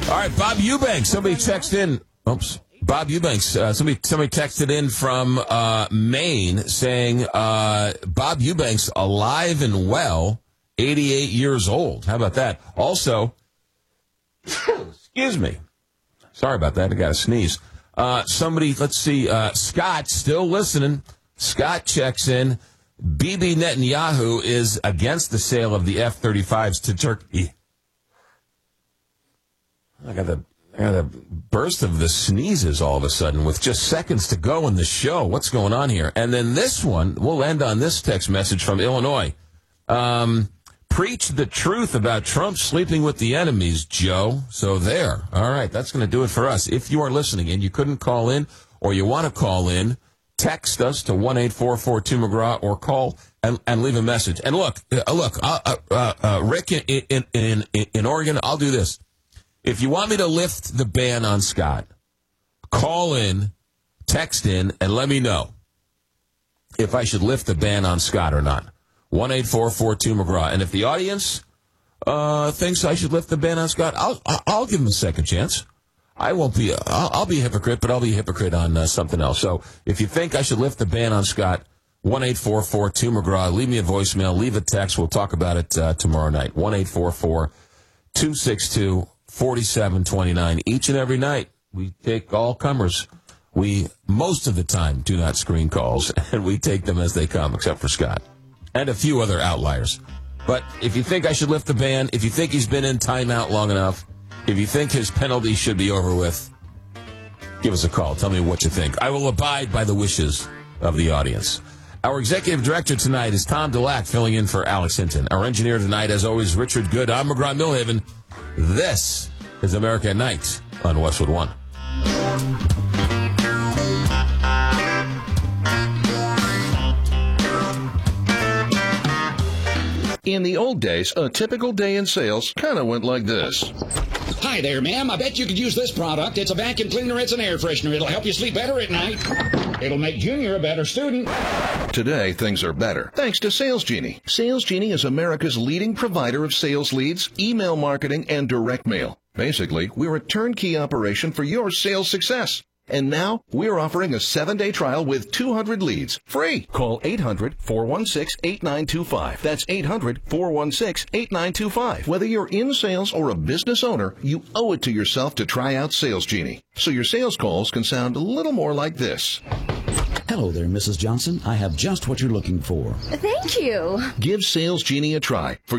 All right, Bob Eubanks. Somebody texted in. Oops. Bob Eubanks. Somebody texted in from Maine saying Bob Eubanks alive and well, 88 years old. How about that? Also, excuse me. Sorry about that. I got to sneeze. Somebody, let's see. Scott, still listening. Scott checks in. Bibi Netanyahu is against the sale of the F-35s to Turkey. I got a burst of the sneezes all of a sudden with just seconds to go in the show. What's going on here? And then this one, we'll end on this text message from Illinois. Preach the truth about Trump sleeping with the enemies, Joe. So there. All right, that's going to do it for us. If you are listening and you couldn't call in or you want to call in, text us to 1-844-2McGraw or call and leave a message. And look, Rick in Oregon, I'll do this. If you want me to lift the ban on Scott, call in, text in, and let me know if I should lift the ban on Scott or not. 1-844-2McGraw. And if the audience thinks I should lift the ban on Scott, I'll give him a second chance. I'll be a hypocrite, but I'll be a hypocrite on something else. So if you think I should lift the ban on Scott, 1-844-2McGraw. Leave me a voicemail. Leave a text. We'll talk about it tomorrow night. 1-844-262-4729. Each and every night, we take all comers. We, most of the time, do not screen calls, and we take them as they come, except for Scott and a few other outliers. But if you think I should lift the ban, if you think he's been in timeout long enough, if you think his penalty should be over with, give us a call. Tell me what you think. I will abide by the wishes of the audience. Our executive director tonight is Tom Delac, filling in for Alex Hinton. Our engineer tonight, as always, Richard Good. I'm McGraw-Millhaven. This is America at Night on Westwood One. In the old days, a typical day in sales kind of went like this. Hi there, ma'am. I bet you could use this product. It's a vacuum cleaner. It's an air freshener. It'll help you sleep better at night. It'll make Junior a better student. Today, things are better, thanks to Sales Genie. Sales Genie is America's leading provider of sales leads, email marketing, and direct mail. Basically, we're a turnkey operation for your sales success. And now, we're offering a 7-day trial with 200 leads, free. Call 800-416-8925. That's 800-416-8925. Whether you're in sales or a business owner, you owe it to yourself to try out Sales Genie, so your sales calls can sound a little more like this. Hello there, Mrs. Johnson. I have just what you're looking for. Thank you. Give Sales Genie a try. For